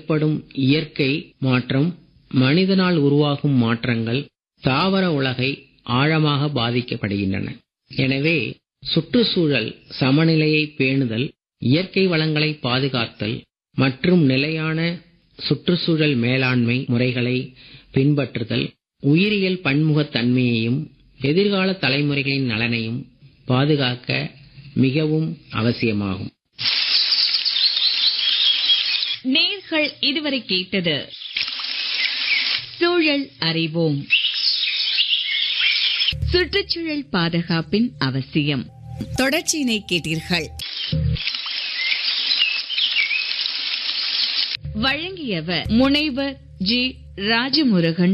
ஏற்படும் இயற்கை மாற்றம், மனிதனால் உருவாகும் மாற்றங்கள் தாவர உலகை ஆழமாக பாதிக்கப்படுகின்றன. எனவே சுற்றுச்சூழல் சமநிலையை பேணுதல், இயற்கை வளங்களை பாதுகாத்தல் மற்றும் நிலையான சுற்றுச்சூழல் மேலாண்மை முறைகளை பின்பற்றுதல் உயிரியல் பன்முகத்தன்மையையும் எதிர்கால தலைமுறைகளின் நலனையும் பாதுகாக்க மிகவும் அவசியமாகும். நேயர்கள் இதுவரை கேட்டது சூழல் அறிவோம், சுற்றுச்சூழல் பாதுகாப்பின் அவசியம். தொடர்ச்சியினை கேட்டீர்கள். வழங்கியவர் முனைவர் ஜி. ராஜமுருகன்